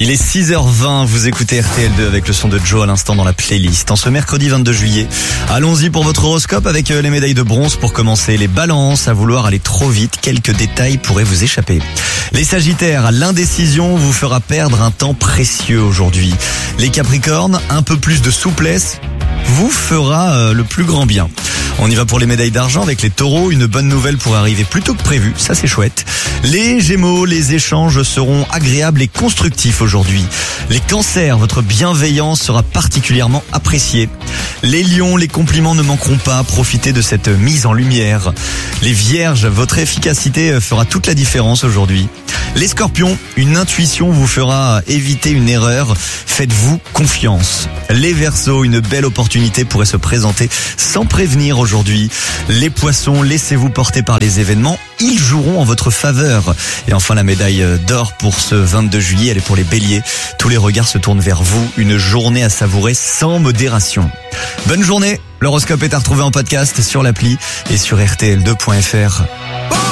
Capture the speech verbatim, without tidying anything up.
Il est six heures vingt, vous écoutez R T L deux avec le son de Joe à l'instant dans la playlist. En ce mercredi vingt-deux juillet, allons-y pour votre horoscope avec les médailles de bronze pour commencer. Les balances, à vouloir aller trop vite, quelques détails pourraient vous échapper. Les sagittaires, l'indécision vous fera perdre un temps précieux aujourd'hui. Les capricornes, un peu plus de souplesse vous fera le plus grand bien. On y va pour les médailles d'argent avec les taureaux. Une bonne nouvelle pourrait arriver plus tôt que prévu, ça c'est chouette. Les gémeaux, les échanges seront agréables et constructifs aujourd'hui. Les cancers, votre bienveillance sera particulièrement appréciée. Les lions, les compliments ne manqueront pas, profitez de cette mise en lumière. Les vierges, votre efficacité fera toute la différence aujourd'hui. Les scorpions, une intuition vous fera éviter une erreur, faites-vous confiance. Les verseaux, une belle opportunité pourrait se présenter sans prévenir aujourd'hui. Les poissons, laissez-vous porter par les événements, ils joueront en votre faveur. Et enfin la médaille d'or pour ce vingt-deux juillet, elle est pour les béliers. Tous les regards se tournent vers vous, une journée à savourer sans modération. Bonne journée, l'horoscope est à retrouver en podcast sur l'appli et sur R T L deux point F R.